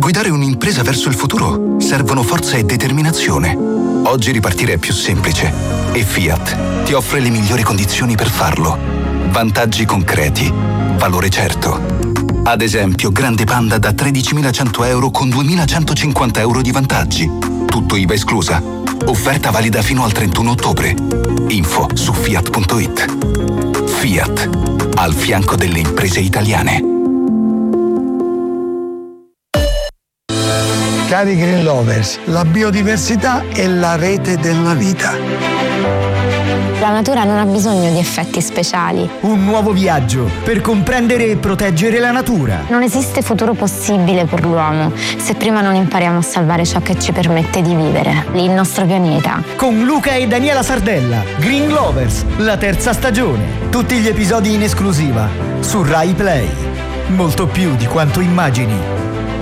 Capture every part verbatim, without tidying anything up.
guidare un'impresa verso il futuro servono forza e determinazione. Oggi ripartire è più semplice e Fiat ti offre le migliori condizioni per farlo. Vantaggi concreti, valore certo. Ad esempio, Grande Panda da tredicimilacento euro con duemilacentocinquanta euro di vantaggi. Tutto I V A esclusa. Offerta valida fino al trentuno ottobre. Info su fiat punto it. Fiat, al fianco delle imprese italiane. Cari Green Lovers, la biodiversità è la rete della vita. La natura non ha bisogno di effetti speciali. Un nuovo viaggio per comprendere e proteggere la natura. Non esiste futuro possibile per l'uomo se prima non impariamo a salvare ciò che ci permette di vivere, il nostro pianeta. Con Luca e Daniela Sardella, Green Lovers, la terza stagione. Tutti gli episodi in esclusiva su Rai Play. Molto più di quanto immagini.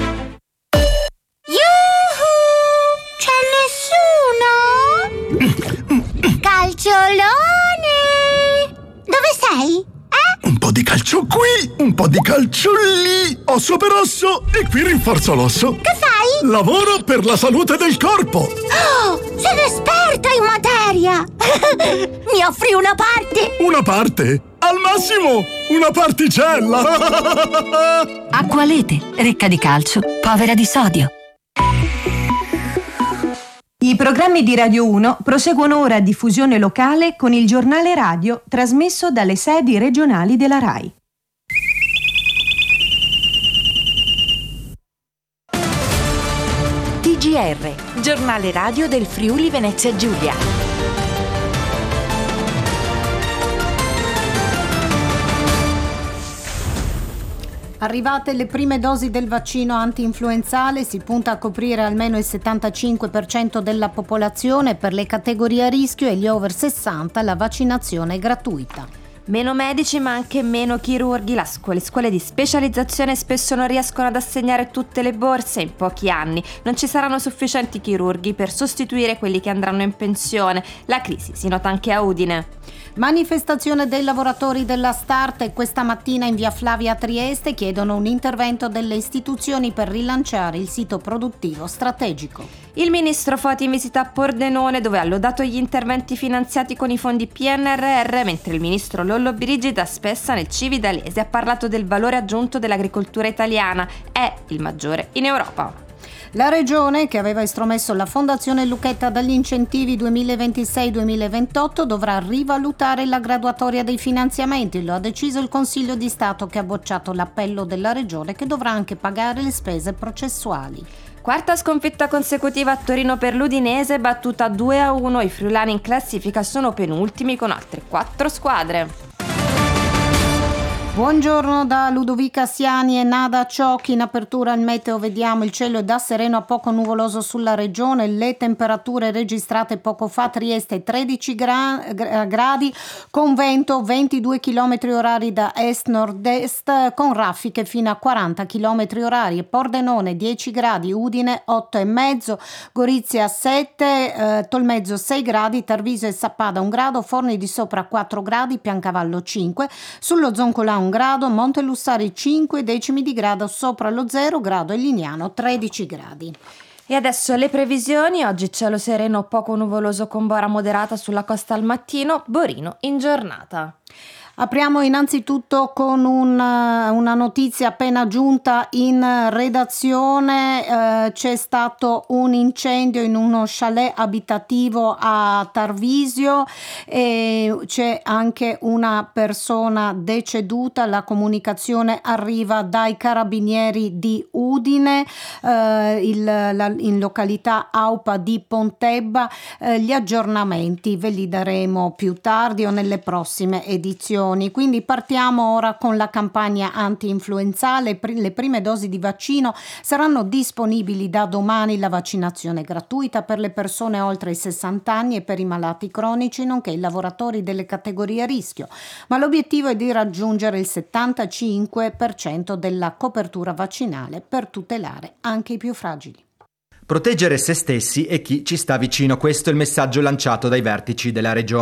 Calciolone! Dove sei? Eh? Un po' di calcio qui, un po' di calcio lì, osso per osso e qui rinforzo l'osso. Che fai? Lavoro per la salute del corpo. Oh, sei esperta in materia! Mi offri una parte? Una parte? Al massimo, una particella! Acqualete, ricca di calcio, povera di sodio. I programmi di Radio uno proseguono ora a diffusione locale con il giornale radio trasmesso dalle sedi regionali della RAI. T G R, giornale radio del Friuli Venezia Giulia. Arrivate le prime dosi del vaccino anti-influenzale, si punta a coprire almeno il settantacinque per cento della popolazione. Per le categorie a rischio e gli over sessanta la vaccinazione è gratuita. Meno medici ma anche meno chirurghi. La scuola, le scuole di specializzazione spesso non riescono ad assegnare tutte le borse in pochi anni. Non ci saranno sufficienti chirurghi per sostituire quelli che andranno in pensione. La crisi si nota anche a Udine. Manifestazione dei lavoratori della Start e questa mattina in via Flavia a Trieste chiedono un intervento delle istituzioni per rilanciare il sito produttivo strategico. Il ministro Foti in visita a Pordenone dove ha lodato gli interventi finanziati con i fondi P N R R, mentre il ministro Lollobrigida Spessa nel Cividalese ha parlato del valore aggiunto dell'agricoltura italiana, è il maggiore in Europa. La Regione, che aveva estromesso la Fondazione Lucchetta dagli incentivi duemilaventisei duemilaventotto, dovrà rivalutare la graduatoria dei finanziamenti. Lo ha deciso il Consiglio di Stato, che ha bocciato l'appello della Regione, che dovrà anche pagare le spese processuali. Quarta sconfitta consecutiva a Torino per l'Udinese, battuta due a uno. I friulani in classifica sono penultimi con altre quattro squadre. Buongiorno da Ludovica Siani e Nada Ciocchi. In apertura il meteo, vediamo il cielo è da sereno a poco nuvoloso sulla regione, le temperature registrate poco fa: Trieste tredici gra- gradi con vento ventidue chilometri orari da est-nord-est con raffiche fino a quaranta chilometri orari, Pordenone dieci gradi, Udine otto e mezzo, Gorizia sette, eh, Tolmezzo sei gradi, Tarviso e Sappada un grado, Forni di Sopra quattro gradi, Piancavallo cinque, sullo Zoncolan un grado, Montelussari cinque decimi di grado sopra lo zero grado e Lignano tredici gradi. E adesso le previsioni: oggi cielo sereno poco nuvoloso con bora moderata sulla costa al mattino, Borino in giornata. Apriamo innanzitutto con un, una notizia appena giunta in redazione. Eh, c'è stato un incendio in uno chalet abitativo a Tarvisio e c'è anche una persona deceduta. La comunicazione arriva dai carabinieri di Udine, eh, il, la, in località Aupa di Pontebba. Eh, gli aggiornamenti ve li daremo più tardi o nelle prossime edizioni. Quindi partiamo ora con la campagna anti-influenzale. Le prime dosi di vaccino saranno disponibili da domani. La vaccinazione è gratuita per le persone oltre i sessanta anni e per i malati cronici, nonché i lavoratori delle categorie a rischio. Ma l'obiettivo è di raggiungere il settantacinque per cento della copertura vaccinale per tutelare anche i più fragili. Proteggere se stessi e chi ci sta vicino, questo è il messaggio lanciato dai vertici della regione.